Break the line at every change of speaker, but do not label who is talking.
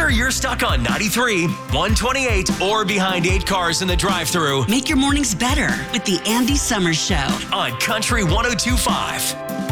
Whether you're stuck on 93, 128, or behind 8 cars in the drive-thru,
Make your mornings better with the Andy Summers Show.
on Country 102.5.